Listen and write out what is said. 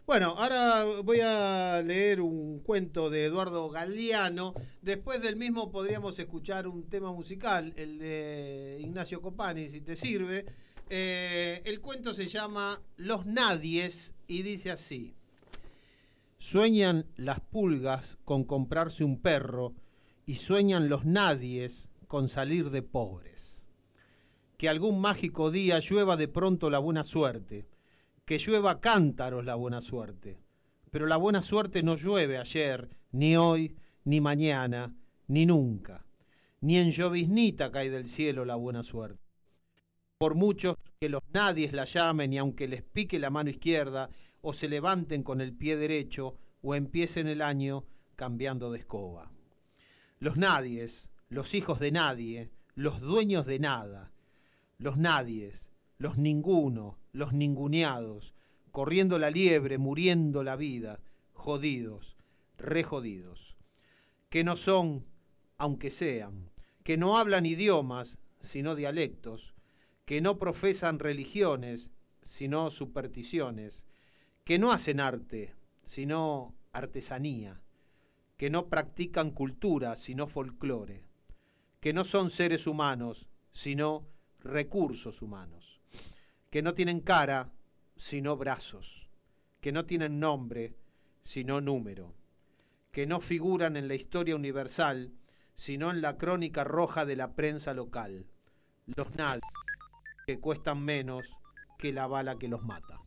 Bueno, ahora voy a leer un cuento de Eduardo Galeano. Después del mismo podríamos escuchar un tema musical, el de Ignacio Copani, si te sirve. El cuento se llama Los Nadies y dice así. Sueñan las pulgas con comprarse un perro y sueñan los nadies con salir de pobres. Que algún mágico día llueva de pronto la buena suerte, que llueva cántaros la buena suerte. Pero la buena suerte no llueve ayer, ni hoy, ni mañana, ni nunca. Ni en lloviznita cae del cielo la buena suerte. Por muchos que los nadies la llamen y aunque les pique la mano izquierda o se levanten con el pie derecho o empiecen el año cambiando de escoba. Los nadies, los hijos de nadie, los dueños de nada, los nadies, los ninguno, los ninguneados, corriendo la liebre, muriendo la vida, jodidos, rejodidos, que no son, aunque sean, que no hablan idiomas, sino dialectos, que no profesan religiones, sino supersticiones, que no hacen arte, sino artesanía, que no practican cultura, sino folclore, que no son seres humanos, sino recursos humanos, que no tienen cara, sino brazos, que no tienen nombre, sino número, que no figuran en la historia universal, sino en la crónica roja de la prensa local, los nadies, que cuestan menos que la bala que los mata.